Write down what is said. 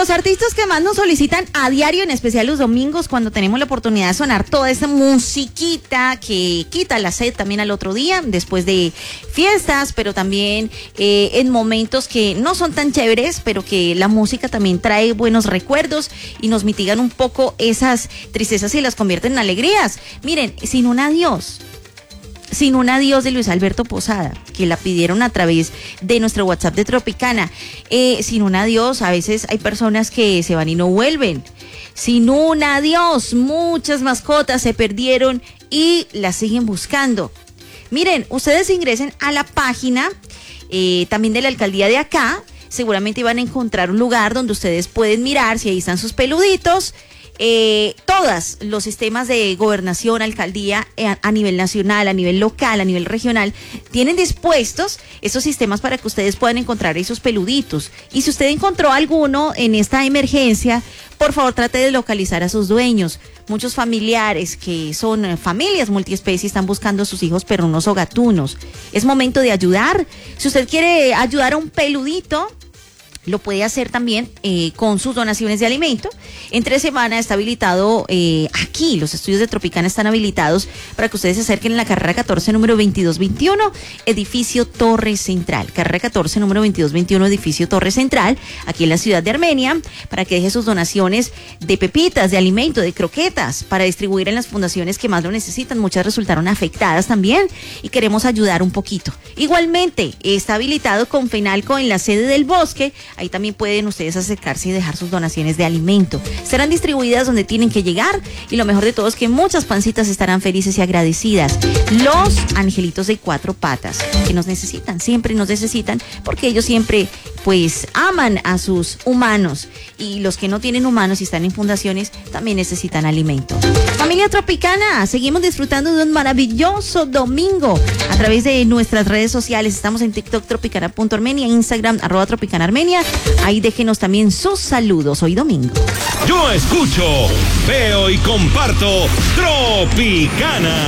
los artistas que más nos solicitan a diario, en especial los domingos, cuando tenemos la oportunidad de sonar toda esa musiquita que quita la sed también al otro día, después de fiestas, pero también en momentos que no son tan chéveres, pero que la música también trae buenos recuerdos y nos mitigan un poco esas tristezas y las convierten en alegrías. Miren, Sin un adiós de Luis Alberto Posada, que la pidieron a través de nuestro WhatsApp de Tropicana. Sin un adiós, a veces hay personas que se van y no vuelven. Sin un adiós, muchas mascotas se perdieron y las siguen buscando. Miren, ustedes ingresen a la página también de la alcaldía de acá, seguramente van a encontrar un lugar donde ustedes pueden mirar si ahí están sus peluditos. Todos los sistemas de gobernación, alcaldía, a nivel nacional, a nivel local, a nivel regional, tienen dispuestos esos sistemas para que ustedes puedan encontrar esos peluditos. Y si usted encontró alguno en esta emergencia, por favor trate de localizar a sus dueños. Muchos familiares que son familias multiespecies están buscando a sus hijos perrunos o gatunos. Es momento de ayudar. Si usted quiere ayudar a un peludito, lo puede hacer también con sus donaciones de alimento. Entre semana está habilitado aquí, los estudios de Tropicana están habilitados para que ustedes se acerquen en la carrera 14, número 2221, edificio Torre Central. Carrera 14, número 2221, edificio Torre Central, aquí en la ciudad de Armenia, para que deje sus donaciones de pepitas, de alimento, de croquetas, para distribuir en las fundaciones que más lo necesitan. Muchas resultaron afectadas también y queremos ayudar un poquito. Igualmente, está habilitado con Fenalco en la sede del Bosque. Ahí también pueden ustedes acercarse y dejar sus donaciones de alimento. Serán distribuidas donde tienen que llegar y lo mejor de todo es que muchas pancitas estarán felices y agradecidas. Los angelitos de 4 patas que nos necesitan, siempre nos necesitan, porque ellos siempre pues aman a sus humanos y los que no tienen humanos y están en fundaciones también necesitan alimento. Familia Tropicana, seguimos disfrutando de un maravilloso domingo a través de nuestras redes sociales. Estamos en TikTok tropicana.armenia, Instagram @tropicanaarmenia. Ahí déjenos también sus saludos hoy domingo. Yo escucho, veo y comparto Tropicana.